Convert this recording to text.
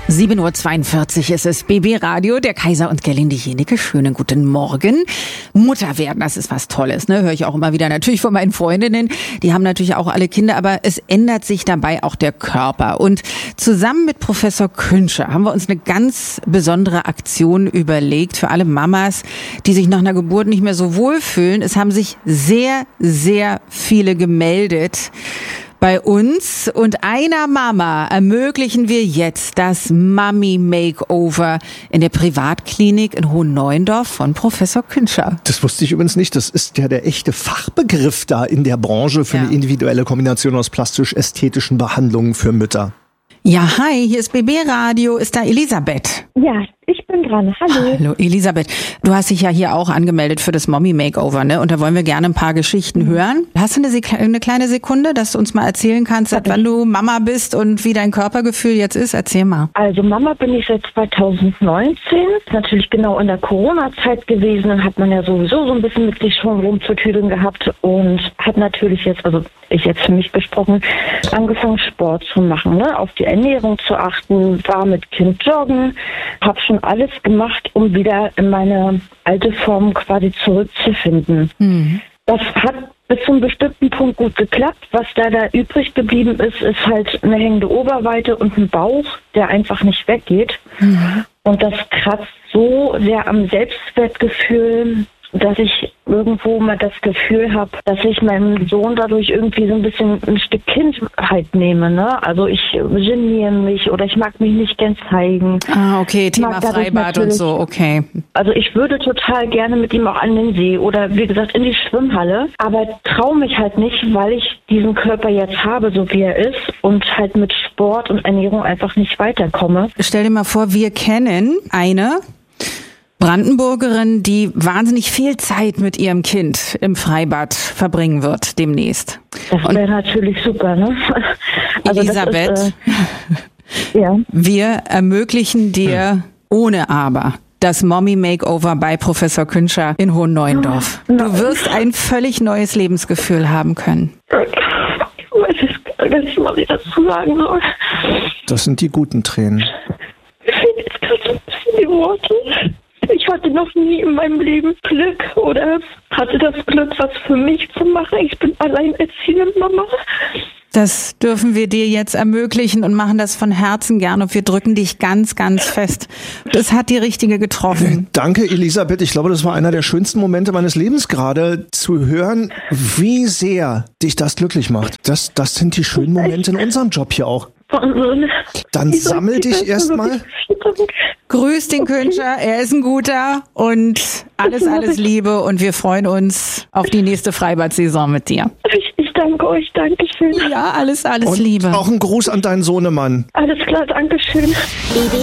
7:42 Uhr ist es, BB Radio, der Kaiser und Gerlinde Jennecke. Schönen guten Morgen. Mutter werden, das ist was Tolles, ne? Höre ich auch immer wieder natürlich von meinen Freundinnen. Die haben natürlich auch alle Kinder, aber es ändert sich dabei auch der Körper. Und zusammen mit Professor Künscher haben wir uns eine ganz besondere Aktion überlegt für alle Mamas, die sich nach einer Geburt nicht mehr so wohlfühlen. Es haben sich sehr, sehr viele gemeldet bei uns, und einer Mama ermöglichen wir jetzt das Mummy Makeover in der Privatklinik in Hohenneuendorf von Professor Künscher. Das wusste ich übrigens nicht. Das ist ja der echte Fachbegriff da in der Branche für eine individuelle Kombination aus plastisch-ästhetischen Behandlungen für Mütter. Ja, hi, hier ist BB Radio. Ist da Elisabeth? Ja, ich bin dran. Hallo. Hallo Elisabeth. Du hast dich ja hier auch angemeldet für das Mommy Makeover, ne? Und da wollen wir gerne ein paar Geschichten hören. Hast du eine kleine Sekunde, dass du uns mal erzählen kannst, seit wann du Mama bist und wie dein Körpergefühl jetzt ist? Erzähl mal. Also Mama bin ich seit 2019. Ist natürlich genau in der Corona-Zeit gewesen. Dann hat man ja sowieso so ein bisschen mit sich schon rumzutüdeln gehabt und hat natürlich jetzt, also ich jetzt für mich gesprochen, angefangen Sport zu machen, ne? Auf die Ernährung zu achten, war mit Kind joggen, habe schon alles gemacht, um wieder in meine alte Form quasi zurückzufinden. Mhm. Das hat bis zu einem bestimmten Punkt gut geklappt. Was da übrig geblieben ist, ist halt eine hängende Oberweite und ein Bauch, der einfach nicht weggeht. Mhm. Und das kratzt so sehr am Selbstwertgefühl, dass ich irgendwo mal das Gefühl habe, dass ich meinem Sohn dadurch irgendwie so ein bisschen ein Stück Kindheit nehme, ne? Also ich geniere mich oder ich mag mich nicht gern zeigen. Ah, okay, Thema Freibad und so, okay. Also ich würde total gerne mit ihm auch an den See oder wie gesagt in die Schwimmhalle, aber traue mich halt nicht, weil ich diesen Körper jetzt habe, so wie er ist, und halt mit Sport und Ernährung einfach nicht weiterkomme. Stell dir mal vor, wir kennen eine Brandenburgerin, die wahnsinnig viel Zeit mit ihrem Kind im Freibad verbringen wird demnächst. Das wäre natürlich super, ne? Also Elisabeth, das ist, ja. Wir ermöglichen dir ohne Aber das Mommy Makeover bei Professor Künscher in Hohenneuendorf. Du wirst ein völlig neues Lebensgefühl haben können. Ich weiß gar nicht, was ich dazu sagen soll. Das sind die guten Tränen. Mir fehlen jetzt gerade so ein bisschen die Worte. Ich hatte noch nie in meinem Leben Glück oder hatte das Glück, was für mich zu machen. Ich bin alleinerziehende Mama. Das dürfen wir dir jetzt ermöglichen und machen das von Herzen gern. Und wir drücken dich ganz, ganz fest. Das hat die Richtige getroffen. Danke, Elisabeth. Ich glaube, das war einer der schönsten Momente meines Lebens gerade, zu hören, wie sehr dich das glücklich macht. Das sind die schönen Momente in unserem Job hier auch. Dann sammel dich erstmal. Grüß den Künscher, er ist ein guter, und alles Liebe, und wir freuen uns auf die nächste Freibad-Saison mit dir. Ich danke euch, danke schön. Ja, alles und Liebe. Auch ein Gruß an deinen Sohnemann. Alles klar, danke schön.